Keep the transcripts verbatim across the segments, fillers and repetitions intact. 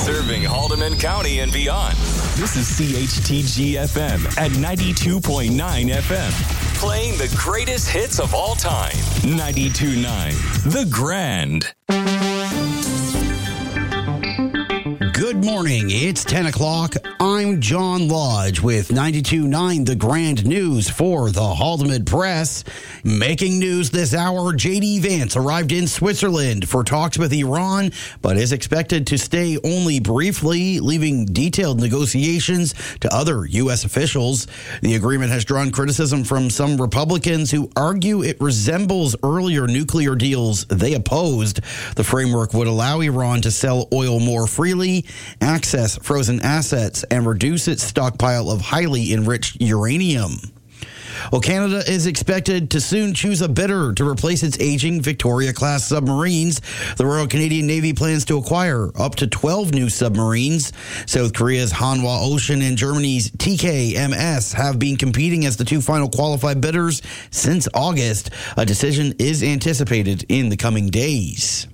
Serving Haldeman County and beyond. This is C H T G F M at ninety-two point nine F M. Playing the greatest hits of all time. ninety-two point nine The Grand. Good morning. It's ten o'clock. I'm John Lodge with ninety-two point nine The Grand News for the Haldeman Press. Making news this hour, J D. Vance arrived in Switzerland for talks with Iran, but is expected to stay only briefly, leaving detailed negotiations to other U S officials. The agreement has drawn criticism from some Republicans who argue it resembles earlier nuclear deals they opposed. The framework would allow Iran to sell oil more freely, access frozen assets, and reduce its stockpile of highly enriched uranium. Well, Canada is expected to soon choose a bidder to replace its aging Victoria-class submarines. The Royal Canadian Navy plans to acquire up to twelve new submarines. South Korea's Hanwha Ocean and Germany's T K M S have been competing as the two final qualified bidders since August. A decision is anticipated in the coming days.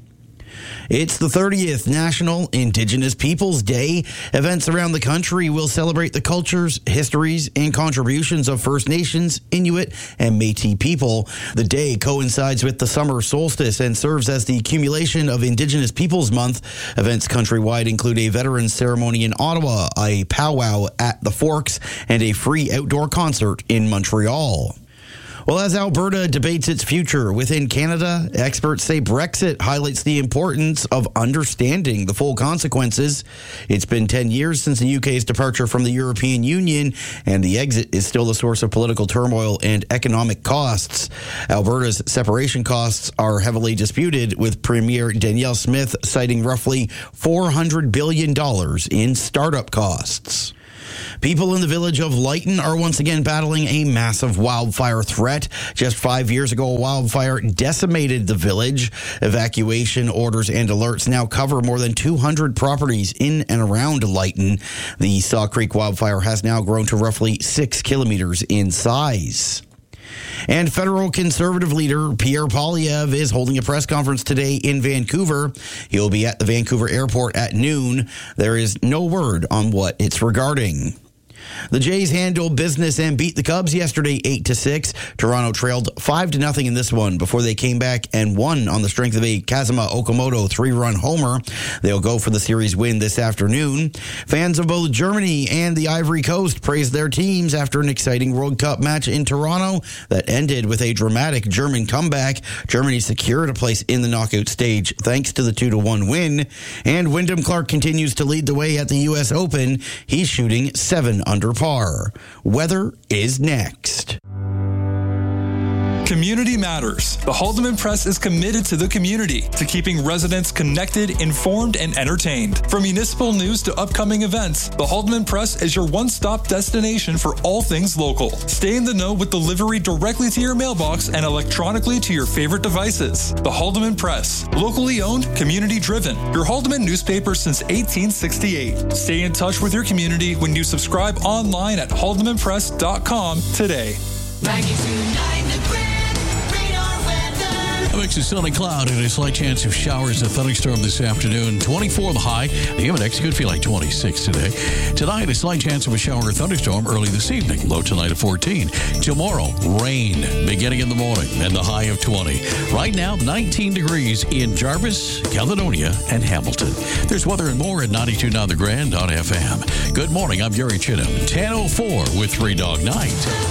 It's the thirtieth National Indigenous Peoples Day. Events around the country will celebrate the cultures, histories, and contributions of First Nations, Inuit, and Métis people. The day coincides with the summer solstice and serves as the accumulation of Indigenous Peoples Month. Events countrywide include a veterans ceremony in Ottawa, a powwow at the Forks, and a free outdoor concert in Montreal. Well, as Alberta debates its future within Canada, experts say Brexit highlights the importance of understanding the full consequences. It's been ten years since the U K's departure from the European Union, and the exit is still a source of political turmoil and economic costs. Alberta's separation costs are heavily disputed, with Premier Danielle Smith citing roughly four hundred billion dollars in startup costs. People in the village of Lytton are once again battling a massive wildfire threat. Just five years ago, a wildfire decimated the village. Evacuation orders and alerts now cover more than two hundred properties in and around Lytton. The Saw Creek wildfire has now grown to roughly six kilometers in size. And federal Conservative leader Pierre Poilievre is holding a press conference today in Vancouver. He'll be at the Vancouver airport at noon. There is no word on what it's regarding. The Jays handled business and beat the Cubs yesterday eight to six. Toronto trailed five to nothing in this one before they came back and won on the strength of a Kazuma Okamoto three-run homer. They'll go for the series win this afternoon. Fans of both Germany and the Ivory Coast praised their teams after an exciting World Cup match in Toronto that ended with a dramatic German comeback. Germany secured a place in the knockout stage thanks to the two to one win. And Wyndham Clark continues to lead the way at the U S Open. He's shooting seven under par. Weather is next. Community matters. The Haldeman Press is committed to the community, to keeping residents connected, informed, and entertained. From municipal news to upcoming events, the Haldeman Press is your one-stop destination for all things local. Stay in the know with delivery directly to your mailbox and electronically to your favorite devices. The Haldeman Press, locally owned, community-driven. Your Haldeman newspaper since eighteen sixty-eight. Stay in touch with your community when you subscribe online at haldeman press dot com today. ninety-two point nine The Grand. Mix of sunny cloud and a slight chance of showers and thunderstorm this afternoon. twenty-four the high. The index could feel like twenty-six today. Tonight, a slight chance of a shower or thunderstorm early this evening. Low tonight of fourteen. Tomorrow, rain beginning in the morning and the high of twenty. Right now, nineteen degrees in Jarvis, Caledonia, and Hamilton. There's weather and more at ninety-two point nine The Grand on F M. Good morning. I'm Gary Chittum. ten oh four with Three Dog Night.